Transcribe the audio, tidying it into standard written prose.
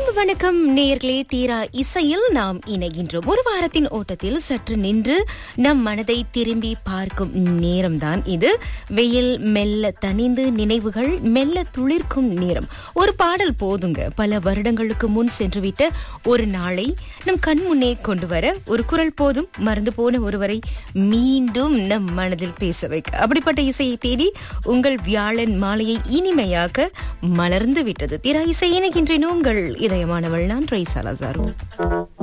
வணக்கம் நேயர்களே, தீரா இசையில் நாம் இணைகின்றோம். ஒரு வாரத்தின் ஓட்டத்தில் சற்று நின்று நம் மனதை திரும்பி பார்க்கும் நேரம்தான் இது. வெயில் மெல்ல தணிந்து நினைவுகள் மெல்ல துளிர்க்கும் நேரம். ஒரு பாடல் போதுங்க, பல வருடங்களுக்கு முன் சென்றுவிட்ட ஒரு நாளை நம் கண் முன்னே கொண்டு வர. ஒரு குரல் போதும் மறந்து போன ஒருவரை மீண்டும் நம் மனதில் பேச வைக்க. அப்படிப்பட்ட இசையை தேடி உங்கள் வியாழன் மாலையை இனிமையாக்க மலர்ந்து விட்டது தீரா இசை. இணைகின்றேன் உங்கள் இதயமானவள். நான் ட்ரை சலாசாரோ.